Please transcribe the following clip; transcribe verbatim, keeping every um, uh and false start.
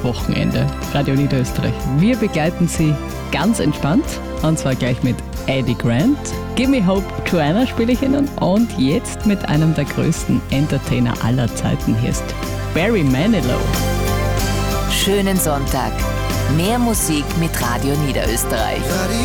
Wochenende. Radio Niederösterreich. Wir begleiten Sie ganz entspannt, und zwar gleich mit Eddie Grant. Give Me Hope, Joanna spiele ich Ihnen, und jetzt mit einem der größten Entertainer aller Zeiten. Hier ist Barry Manilow. Schönen Sonntag. Mehr Musik mit Radio Niederösterreich. Radio